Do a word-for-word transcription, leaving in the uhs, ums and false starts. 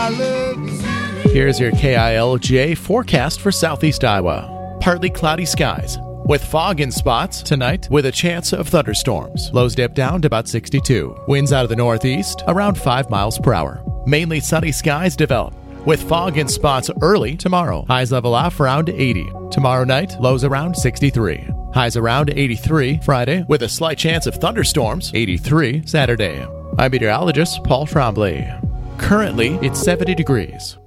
I love you. Here's your K I L J forecast for southeast Iowa. Partly cloudy skies, with fog in spots tonight with a chance of thunderstorms. Lows dip down to about sixty-two. Winds out of the northeast around five miles per hour. Mainly sunny skies develop, with fog in spots early tomorrow. Highs level off around eighty. Tomorrow night, lows around sixty-three. Highs around eighty-three Friday, with a slight chance of thunderstorms. eighty-three Saturday. I'm meteorologist Paul Trombley. Currently, it's seventy degrees.